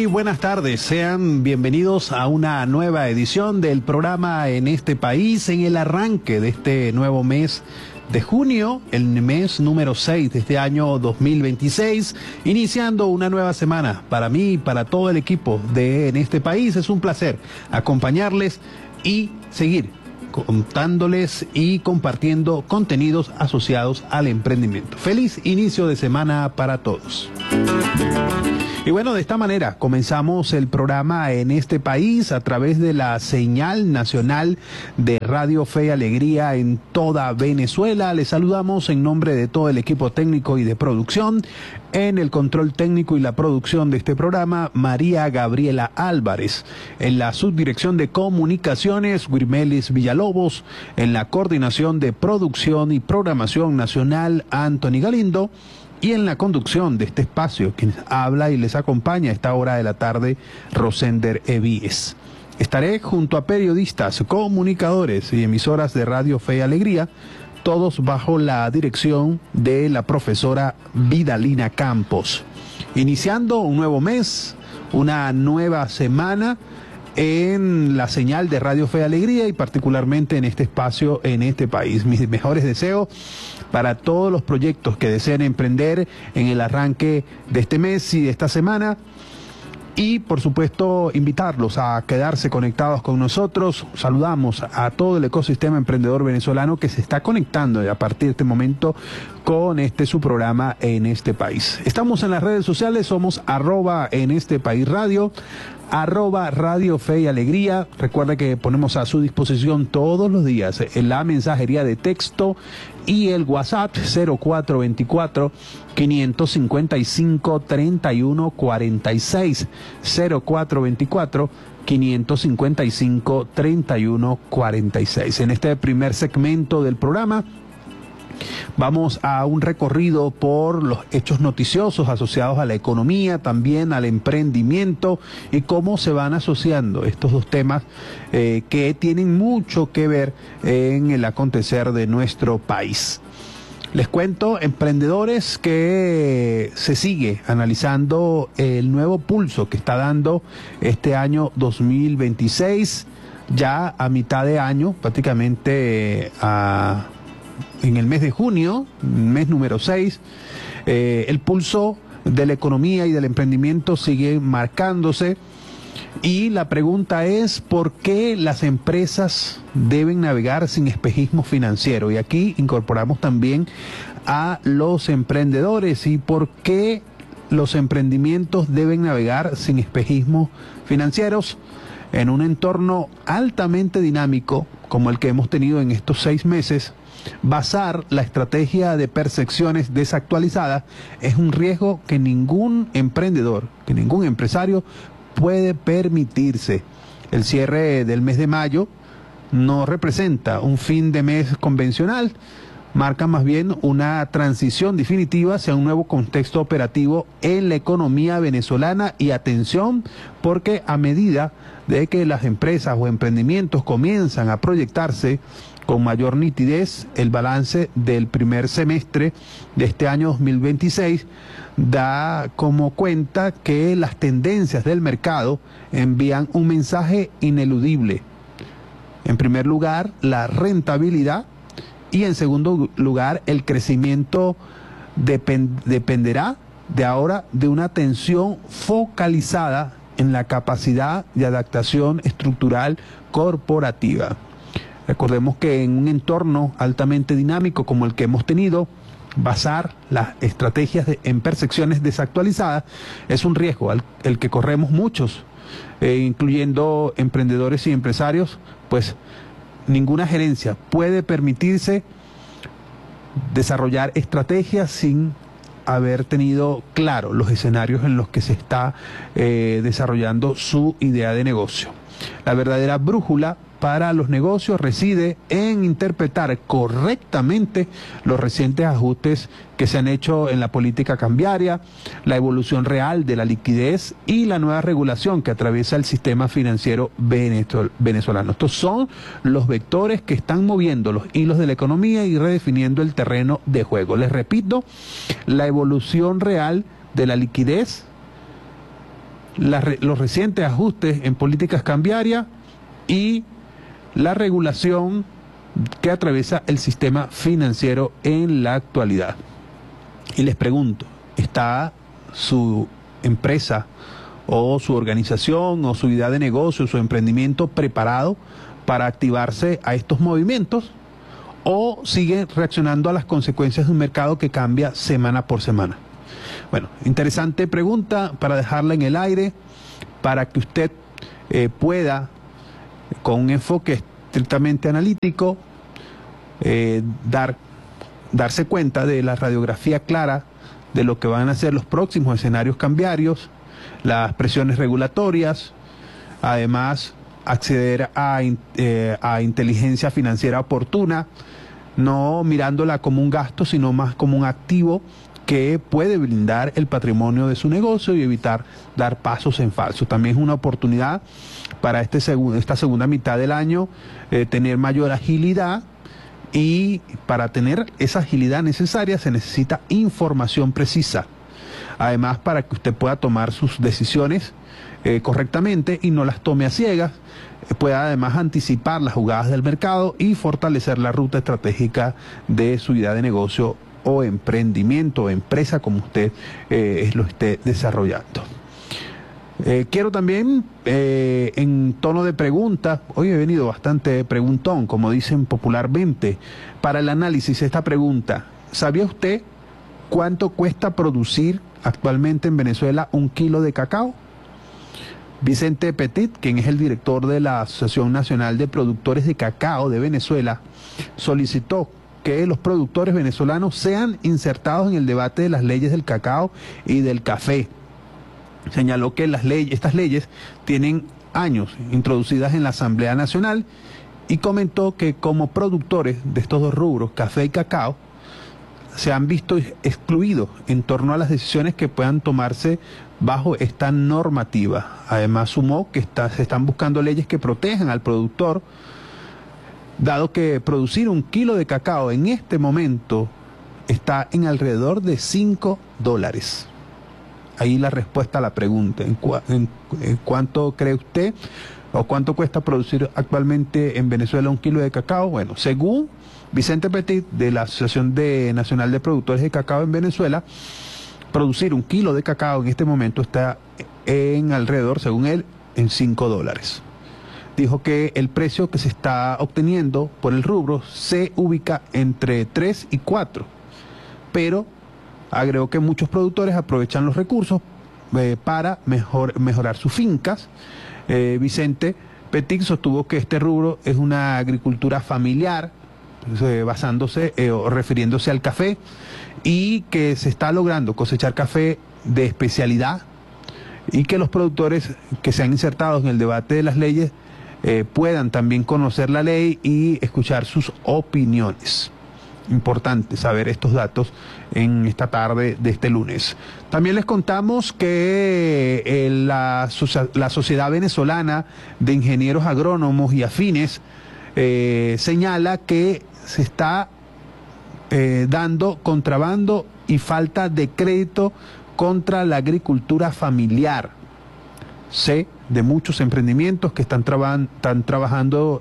buenas tardes. Sean bienvenidos a una nueva edición del programa En este País, en el arranque de este nuevo mes de junio, el mes número 6 de este año 2026, iniciando una nueva semana. Para mí y para todo el equipo de En este País es un placer acompañarles y seguir contándoles y compartiendo contenidos asociados al emprendimiento. Feliz inicio de semana para todos. Y bueno, de esta manera comenzamos el programa En este País a través de la señal nacional de Radio Fe y Alegría en toda Venezuela. Les saludamos en nombre de todo el equipo técnico y de producción. En el control técnico y la producción de este programa, María Gabriela Álvarez. En la subdirección de comunicaciones, Guirmelis Villalobos. En la coordinación de producción y programación nacional, Anthony Galindo. Y en la conducción de este espacio, quien habla y les acompaña a esta hora de la tarde, Rosender Evíes. Estaré junto a periodistas, comunicadores y emisoras de Radio Fe y Alegría, todos bajo la dirección de la profesora Vidalina Campos. Iniciando un nuevo mes, una nueva semana en la señal de Radio Fe y Alegría y particularmente en este espacio En este País. Mis mejores deseos para todos los proyectos que deseen emprender en el arranque de este mes y de esta semana. Y por supuesto invitarlos a quedarse conectados con nosotros. Saludamos a todo el ecosistema emprendedor venezolano que se está conectando a partir de este momento con su programa En este País. Estamos en las redes sociales, somos @En este País Radio, @Radio Fe y Alegría. Recuerda que ponemos a su disposición todos los días en la mensajería de texto y el WhatsApp 0424-555-3146, 0424-555-3146. En este primer segmento del programa vamos a un recorrido por los hechos noticiosos asociados a la economía, también al emprendimiento y cómo se van asociando estos dos temas que tienen mucho que ver en el acontecer de nuestro país. Les cuento, emprendedores, que se sigue analizando el nuevo pulso que está dando este año 2026, ya a mitad de año, prácticamente en el mes de junio, mes número 6, el pulso de la economía y del emprendimiento sigue marcándose y la pregunta es ¿por qué las empresas deben navegar sin espejismo financiero? Y aquí incorporamos también a los emprendedores y ¿por qué los emprendimientos deben navegar sin espejismos financieros en un entorno altamente dinámico como el que hemos tenido en estos 6 meses? Basar la estrategia de percepciones desactualizadas es un riesgo que ningún emprendedor, que ningún empresario puede permitirse. El cierre del mes de mayo no representa un fin de mes convencional, marca más bien una transición definitiva hacia un nuevo contexto operativo en la economía venezolana. Y atención, porque a medida de que las empresas o emprendimientos comienzan a proyectarse con mayor nitidez, el balance del primer semestre de este año 2026 da como cuenta que las tendencias del mercado envían un mensaje ineludible. En primer lugar, la rentabilidad y en segundo lugar, el crecimiento dependerá de ahora de una atención focalizada en la capacidad de adaptación estructural corporativa. Recordemos que en un entorno altamente dinámico como el que hemos tenido, basar las estrategias en percepciones desactualizadas es un riesgo el que corremos muchos, incluyendo emprendedores y empresarios, pues ninguna gerencia puede permitirse desarrollar estrategias sin haber tenido claro los escenarios en los que se está desarrollando su idea de negocio. La verdadera brújula para los negocios reside en interpretar correctamente los recientes ajustes que se han hecho en la política cambiaria, la evolución real de la liquidez y la nueva regulación que atraviesa el sistema financiero venezolano. Estos son los vectores que están moviendo los hilos de la economía y redefiniendo el terreno de juego. Les repito, la evolución real de la liquidez los recientes ajustes en políticas cambiarias y la regulación que atraviesa el sistema financiero en la actualidad. Y les pregunto, ¿está su empresa o su organización o su idea de negocio, su emprendimiento preparado para activarse a estos movimientos? ¿O sigue reaccionando a las consecuencias de un mercado que cambia semana por semana? Bueno, interesante pregunta para dejarla en el aire, para que usted pueda, con un enfoque estrictamente analítico, darse cuenta de la radiografía clara de lo que van a ser los próximos escenarios cambiarios, las presiones regulatorias, además acceder a inteligencia financiera oportuna, no mirándola como un gasto, sino más como un activo que puede blindar el patrimonio de su negocio y evitar dar pasos en falso. También es una oportunidad para esta segunda mitad del año tener mayor agilidad, y para tener esa agilidad necesaria se necesita información precisa. Además, para que usted pueda tomar sus decisiones correctamente y no las tome a ciegas, pueda además anticipar las jugadas del mercado y fortalecer la ruta estratégica de su idea de negocio o emprendimiento o empresa, como usted lo esté desarrollando. Quiero también, en tono de pregunta, hoy he venido bastante preguntón, como dicen popularmente, para el análisis esta pregunta: ¿sabía usted cuánto cuesta producir actualmente en Venezuela 1 kilo de cacao? Vicente Petit, quien es el director de la Asociación Nacional de Productores de Cacao de Venezuela, solicitó que los productores venezolanos sean insertados en el debate de las leyes del cacao y del café. Señaló que estas leyes tienen años introducidas en la Asamblea Nacional y comentó que como productores de estos dos rubros, café y cacao, se han visto excluidos en torno a las decisiones que puedan tomarse bajo esta normativa. Además, sumó que se están buscando leyes que protejan al productor, dado que producir 1 kilo de cacao en este momento está en alrededor de $5. Ahí la respuesta a la pregunta: ¿en cuánto cree usted o cuánto cuesta producir actualmente en Venezuela 1 kilo de cacao? Bueno, según Vicente Petit, de la Asociación Nacional de Productores de Cacao en Venezuela, producir 1 kilo de cacao en este momento está en alrededor, según él, en $5. Dijo que el precio que se está obteniendo por el rubro se ubica entre 3 y 4, pero agregó que muchos productores aprovechan los recursos para mejorar sus fincas. Vicente Petit sostuvo que este rubro es una agricultura familiar, basándose o refiriéndose al café, y que se está logrando cosechar café de especialidad, y que los productores que se han insertado en el debate de las leyes puedan también conocer la ley y escuchar sus opiniones. Importante saber estos datos en esta tarde de este lunes. También les contamos que la Sociedad Venezolana de Ingenieros Agrónomos y Afines señala que se está dando contrabando y falta de crédito contra la agricultura familiar. Sé de muchos emprendimientos que están trabajando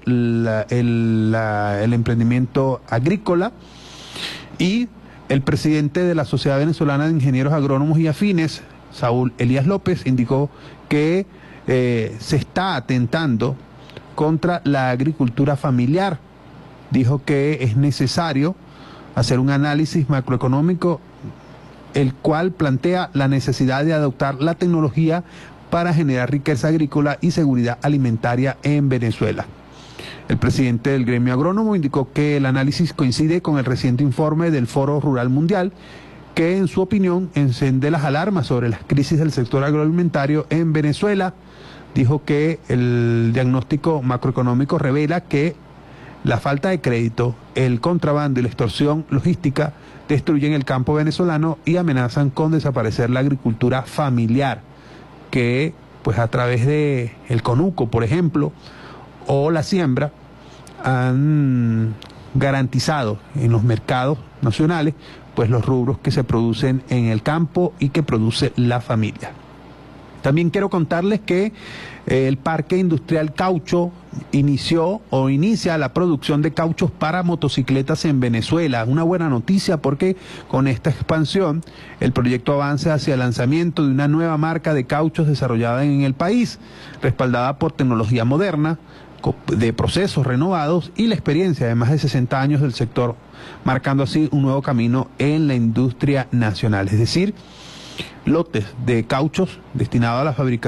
el emprendimiento agrícola, y el presidente de la Sociedad Venezolana de Ingenieros Agrónomos y Afines, Saúl Elías López, indicó que se está atentando contra la agricultura familiar. Dijo que es necesario hacer un análisis macroeconómico, el cual plantea la necesidad de adoptar la tecnología para generar riqueza agrícola y seguridad alimentaria en Venezuela. El presidente del gremio agrónomo indicó que el análisis coincide con el reciente informe del Foro Rural Mundial, que en su opinión enciende las alarmas sobre las crisis del sector agroalimentario en Venezuela. Dijo que el diagnóstico macroeconómico revela que la falta de crédito, el contrabando y la extorsión logística destruyen el campo venezolano y amenazan con desaparecer la agricultura familiar, que pues a través de el conuco, por ejemplo, o la siembra, han garantizado en los mercados nacionales pues los rubros que se producen en el campo y que produce la familia. También quiero contarles que el Parque Industrial Caucho inicia la producción de cauchos para motocicletas en Venezuela. Una buena noticia porque con esta expansión el proyecto avanza hacia el lanzamiento de una nueva marca de cauchos desarrollada en el país, respaldada por tecnología moderna, de procesos renovados y la experiencia de más de 60 años del sector, marcando así un nuevo camino en la industria nacional. Es decir, lotes de cauchos destinado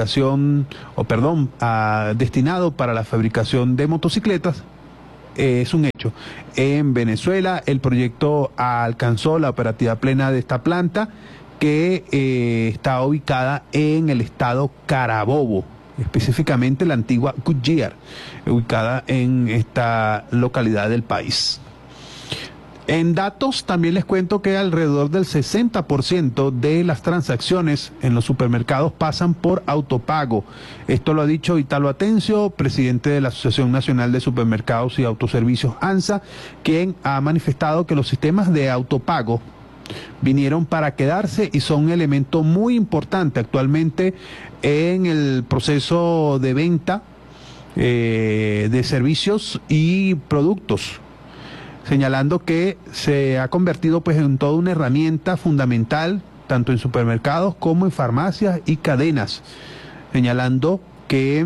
destinado para la fabricación de motocicletas. Es un hecho. En Venezuela el proyecto alcanzó la operatividad plena de esta planta que está ubicada en el estado Carabobo, específicamente la antigua Goodyear, ubicada en esta localidad del país. En datos también les cuento que alrededor del 60% de las transacciones en los supermercados pasan por autopago. Esto lo ha dicho Italo Atencio, presidente de la Asociación Nacional de Supermercados y Autoservicios, ANSA, quien ha manifestado que los sistemas de autopago vinieron para quedarse y son un elemento muy importante actualmente en el proceso de venta de servicios y productos, señalando que se ha convertido pues en toda una herramienta fundamental tanto en supermercados como en farmacias y cadenas, señalando que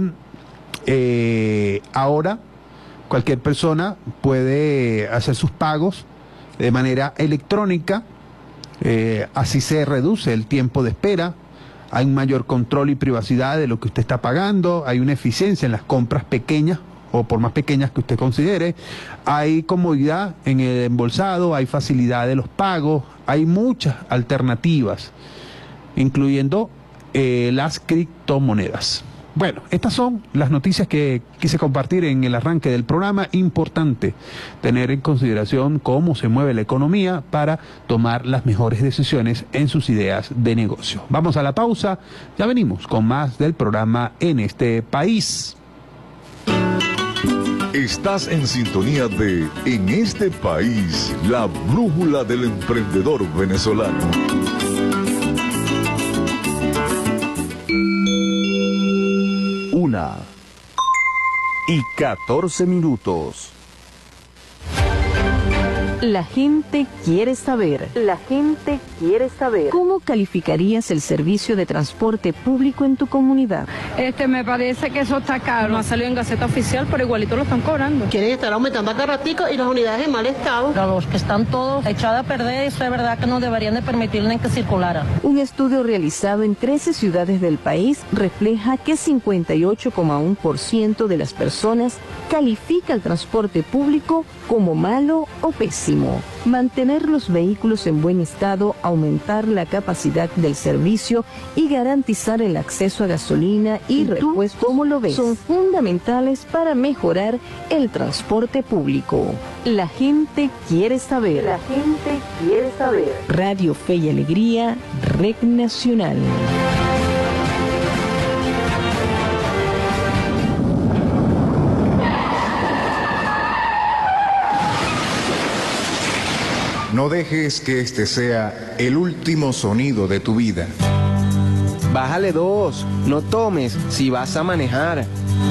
ahora cualquier persona puede hacer sus pagos de manera electrónica, así se reduce el tiempo de espera, hay un mayor control y privacidad de lo que usted está pagando, hay una eficiencia en las compras pequeñas o por más pequeñas que usted considere, hay comodidad en el embolsado, hay facilidad de los pagos, hay muchas alternativas, incluyendo las criptomonedas. Bueno, estas son las noticias que quise compartir en el arranque del programa. Importante tener en consideración cómo se mueve la economía para tomar las mejores decisiones en sus ideas de negocio. Vamos a la pausa, ya venimos con más del programa En este País. Estás en sintonía de En este País, la brújula del emprendedor venezolano. 1:14. La gente quiere saber. La gente quiere saber. ¿Cómo calificarías el servicio de transporte público en tu comunidad? Me parece que eso está caro. No ha salido en Gaceta Oficial, pero igualito lo están cobrando. Quieren estar aumentando a cada ratico y las unidades en mal estado. Pero los que están todos echados a perder, eso es verdad que no deberían de permitirle que circulara. Un estudio realizado en 13 ciudades del país refleja que 58,1% de las personas califica el transporte público como malo o pésimo. Mantener los vehículos en buen estado, aumentar la capacidad del servicio y garantizar el acceso a gasolina y repuestos, ¿cómo lo ves?, son fundamentales para mejorar el transporte público. La gente quiere saber. La gente quiere saber. Radio Fe y Alegría, Red Nacional. No dejes que este sea el último sonido de tu vida. Bájale 2, no tomes si vas a manejar.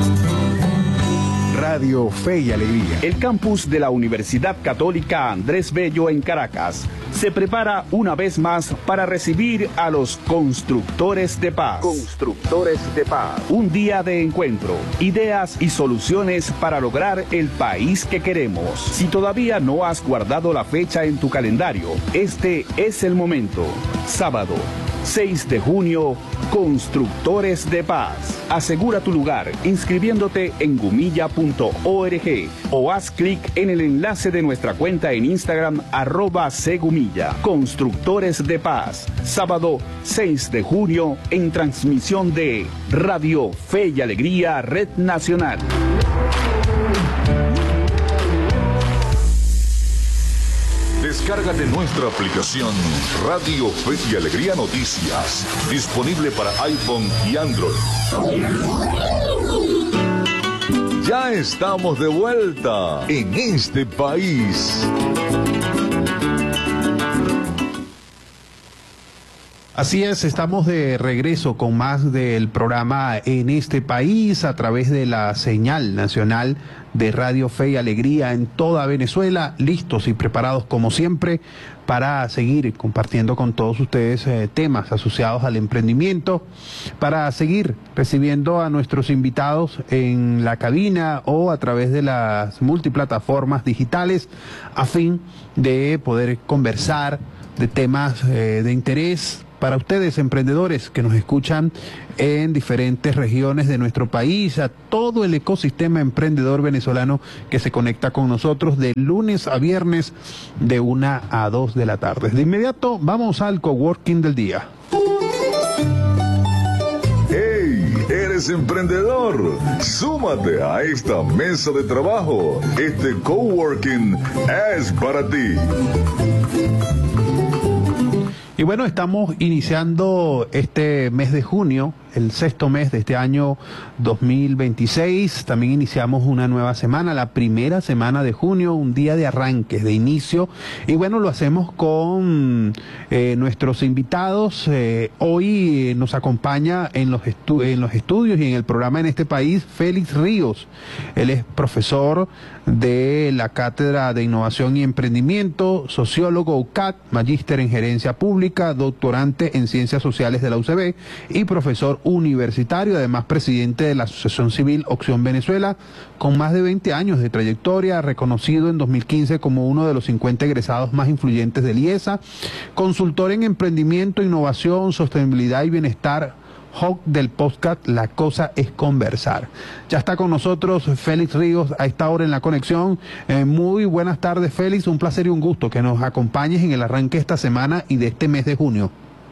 Radio Fe y Alegría. El campus de la Universidad Católica Andrés Bello en Caracas se prepara una vez más para recibir a los constructores de paz. Constructores de paz. Un día de encuentro, ideas y soluciones para lograr el país que queremos. Si todavía no has guardado la fecha en tu calendario, este es el momento. Sábado 6 de junio, Constructores de Paz. Asegura tu lugar inscribiéndote en gumilla.org o haz clic en el enlace de nuestra cuenta en Instagram @cgumilla. Constructores de Paz. Sábado 6 de junio en transmisión de Radio Fe y Alegría, Red Nacional. Descárgate nuestra aplicación Radio Fe y Alegría Noticias, disponible para iPhone y Android. Ya estamos de vuelta en este país. Así es, estamos de regreso con más del programa En este País a través de la señal nacional de Radio Fe y Alegría en toda Venezuela, listos y preparados como siempre para seguir compartiendo con todos ustedes temas asociados al emprendimiento, para seguir recibiendo a nuestros invitados en la cabina o a través de las multiplataformas digitales a fin de poder conversar de temas de interés para ustedes, emprendedores que nos escuchan en diferentes regiones de nuestro país, a todo el ecosistema emprendedor venezolano que se conecta con nosotros de lunes a viernes de 1 a 2 de la tarde. De inmediato vamos al coworking del día. ¡Hey! ¿Eres emprendedor? Súmate a esta mesa de trabajo. Este coworking es para ti. Y bueno, estamos iniciando este mes de junio, el 6º mes de este año 2026. También iniciamos una nueva semana, la primera semana de junio, un día de arranques, de inicio. Y bueno, lo hacemos con nuestros invitados. Hoy nos acompaña en los estudios y en el programa En este País, Félix Ríos. Él es profesor de la Cátedra de Innovación y Emprendimiento, sociólogo UCAT, magíster en Gerencia Pública, doctorante en Ciencias Sociales de la UCB y profesor universitario, además presidente de la Asociación Civil Opción Venezuela, con más de 20 años de trayectoria, reconocido en 2015 como uno de los 50 egresados más influyentes del IESA, consultor en emprendimiento, innovación, sostenibilidad y bienestar, host del podcast La Cosa es Conversar. Ya está con nosotros Félix Ríos a esta hora en la conexión. Muy buenas tardes, Félix, un placer y un gusto que nos acompañes en el arranque de esta semana y de este mes de junio.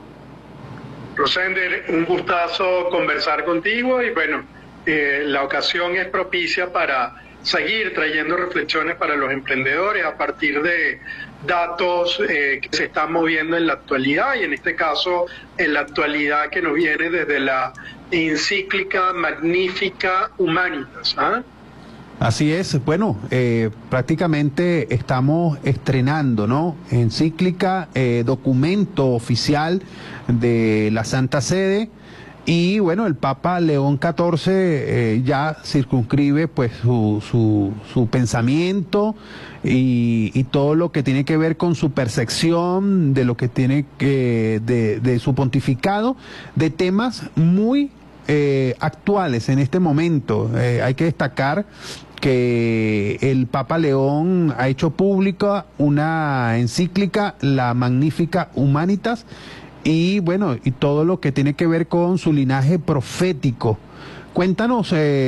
Rosender, un gustazo conversar contigo y bueno, la ocasión es propicia para seguir trayendo reflexiones para los emprendedores a partir de datos que se están moviendo en la actualidad y en este caso en la actualidad que nos viene desde la encíclica Magnificat Humanitas. Así es, bueno, prácticamente estamos estrenando, ¿no? Encíclica, documento oficial de la Santa Sede. Y bueno, el Papa León XIV ya circunscribe pues su pensamiento y todo lo que tiene que ver con su percepción de lo que tiene que de su pontificado, de temas muy actuales en este momento. Hay que destacar que el Papa León ha hecho pública una encíclica, la Magnificat Humanitas, y bueno, y todo lo que tiene que ver con su linaje profético. Cuéntanos,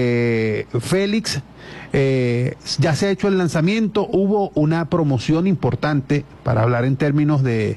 Félix, ya se ha hecho el lanzamiento, hubo una promoción importante, para hablar en términos de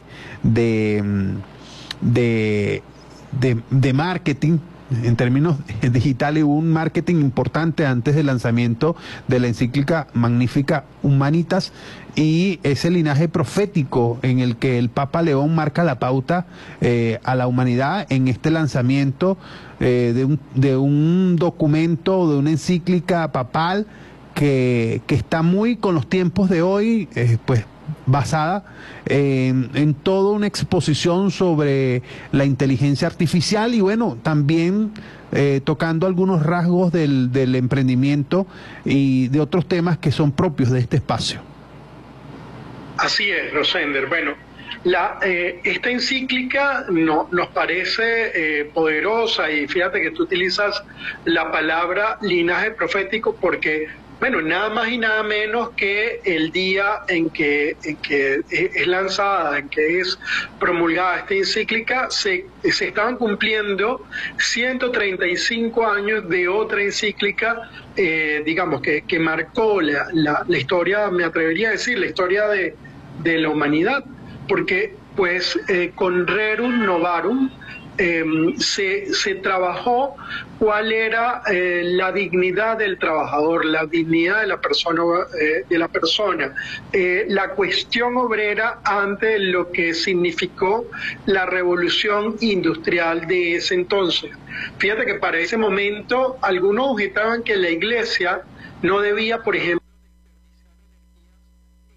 marketing, en términos digitales, hubo un marketing importante antes del lanzamiento de la encíclica Magnificat Humanitas y ese linaje profético en el que el Papa León marca la pauta a la humanidad en este lanzamiento de un documento, de una encíclica papal que está muy con los tiempos de hoy, pues basada en toda una exposición sobre la inteligencia artificial y bueno, también tocando algunos rasgos del emprendimiento y de otros temas que son propios de este espacio. Así es, Rosender. Bueno, esta encíclica nos parece poderosa y fíjate que tú utilizas la palabra linaje profético porque bueno, nada más y nada menos que el día en que es lanzada, en que es promulgada esta encíclica, se estaban cumpliendo 135 años de otra encíclica, digamos, que marcó la historia, me atrevería a decir, la historia de la humanidad, porque pues con Rerum Novarum se trabajó cuál era la dignidad del trabajador, la dignidad de la persona, la cuestión obrera ante lo que significó la revolución industrial de ese entonces. Fíjate que para ese momento algunos objetaban que la iglesia no debía, por ejemplo,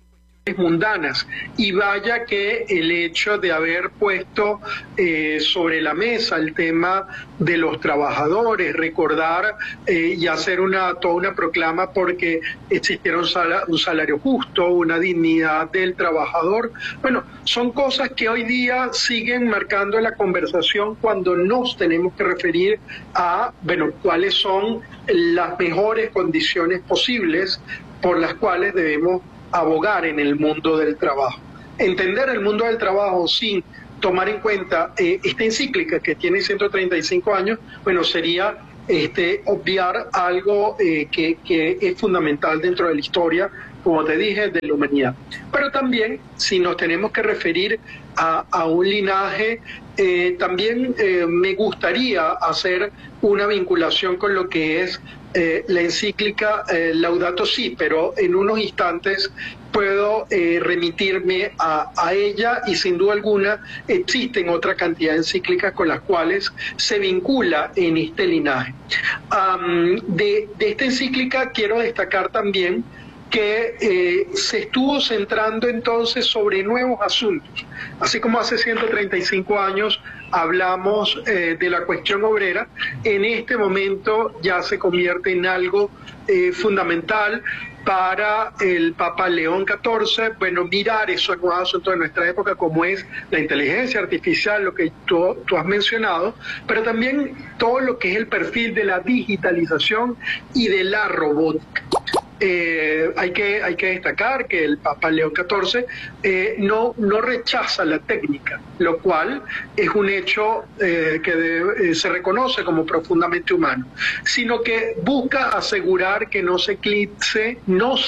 mundanas. Y vaya que el hecho de haber puesto sobre la mesa el tema de los trabajadores, recordar y hacer toda una proclama porque existiera un salario justo, una dignidad del trabajador. Bueno, son cosas que hoy día siguen marcando la conversación cuando nos tenemos que referir a, bueno, cuáles son las mejores condiciones posibles por las cuales debemos abogar en el mundo del trabajo. Entender el mundo del trabajo sin tomar en cuenta esta encíclica que tiene 135 años, bueno, sería obviar algo que es fundamental dentro de la historia, como te dije, de la humanidad. Pero también, si nos tenemos que referir a un linaje, también me gustaría hacer una vinculación con lo que es la encíclica Laudato Si, pero en unos instantes puedo remitirme a ella, y sin duda alguna existen otra cantidad de encíclicas con las cuales se vincula en este linaje. De esta encíclica quiero destacar también que se estuvo centrando entonces sobre nuevos asuntos. Así como hace 135 años hablamos de la cuestión obrera, en este momento ya se convierte en algo fundamental para el Papa León XIV, bueno, mirar esos nuevos asuntos de nuestra época, como es la inteligencia artificial, lo que tú has mencionado, pero también todo lo que es el perfil de la digitalización y de la robótica. Hay que destacar que el Papa León XIV no rechaza la técnica, lo cual es un hecho que se reconoce como profundamente humano, sino que busca asegurar que no se eclipse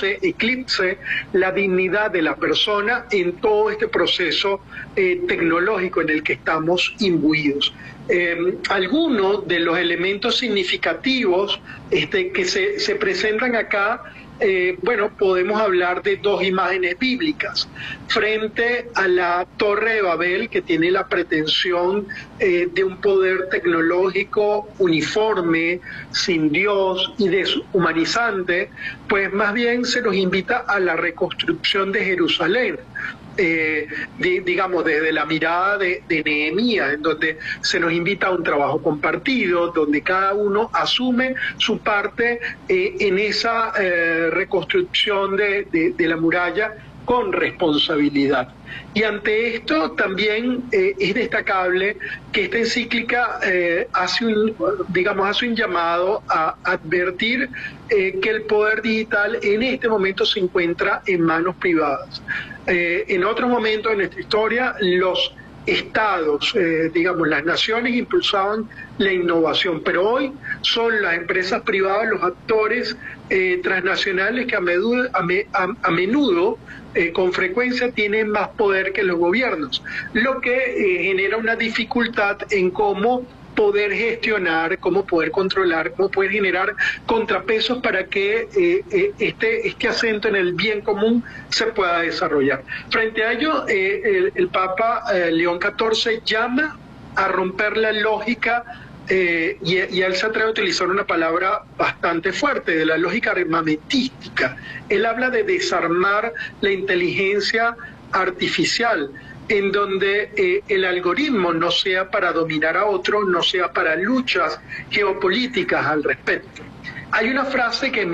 la dignidad de la persona en todo este proceso tecnológico en el que estamos imbuidos. Algunos de los elementos significativos que se presentan acá, bueno, podemos hablar de dos imágenes bíblicas. Frente a la Torre de Babel, que tiene la pretensión de un poder tecnológico uniforme, sin Dios y deshumanizante, pues más bien se nos invita a la reconstrucción de Jerusalén. Digamos, desde la mirada de Nehemías, en donde se nos invita a un trabajo compartido, donde cada uno asume su parte en esa reconstrucción de la muralla con responsabilidad. Y ante esto también es destacable que esta encíclica hace un llamado a advertir que el poder digital en este momento se encuentra en manos privadas. En otros momentos de nuestra historia, los estados, las naciones impulsaban la innovación, pero hoy son las empresas privadas los actores transnacionales que a menudo con frecuencia tienen más poder que los gobiernos, lo que genera una dificultad en cómo poder gestionar, cómo poder controlar, cómo poder generar contrapesos para que este acento en el bien común se pueda desarrollar. Frente a ello, el Papa León XIV llama a romper la lógica, y él se atreve a utilizar una palabra bastante fuerte, de la lógica armamentística. Él habla de desarmar la inteligencia artificial, en donde el algoritmo no sea para dominar a otro, no sea para luchas geopolíticas al respecto. Hay una frase que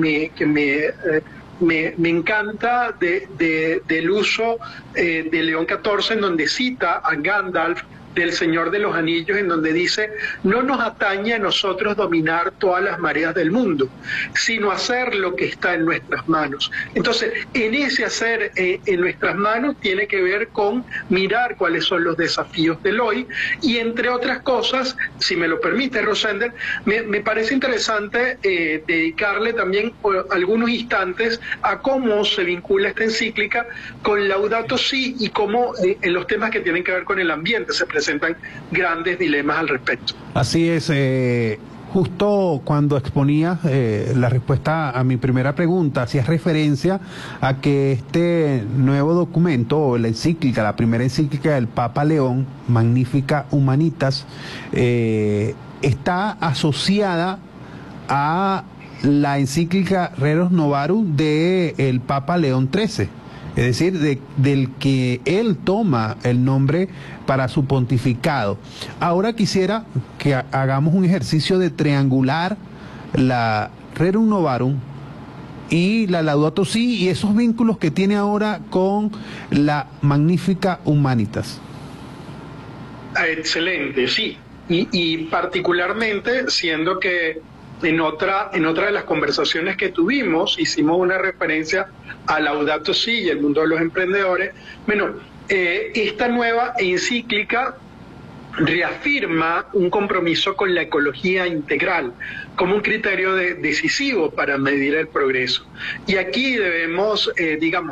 me encanta del uso de León XIV, en donde cita a Gandalf del Señor de los Anillos, en donde dice: no nos atañe a nosotros dominar todas las mareas del mundo, sino hacer lo que está en nuestras manos. Entonces, en ese hacer en nuestras manos tiene que ver con mirar cuáles son los desafíos del hoy, y entre otras cosas, si me lo permite, Rosender, me parece interesante dedicarle también algunos instantes a cómo se vincula esta encíclica con Laudato Si, y cómo en los temas que tienen que ver con el ambiente se presentan grandes dilemas al respecto. Así es. Justo cuando exponía la respuesta a mi primera pregunta, hacías referencia a que este nuevo documento, o la encíclica, la primera encíclica del Papa León, Magnificat Humanitas, está asociada a la encíclica Rerum Novarum del Papa León XIII. es decir, del que él toma el nombre para su pontificado. Ahora quisiera que hagamos un ejercicio de triangular la Rerum Novarum y la Laudato Si y esos vínculos que tiene ahora con la Magnificat Humanitas. Excelente, sí. Y particularmente, siendo que en otra de las conversaciones que tuvimos, hicimos una referencia a Laudato Si y el mundo de los emprendedores. Bueno, esta nueva encíclica reafirma un compromiso con la ecología integral como un criterio decisivo para medir el progreso. Y aquí debemos, digamos,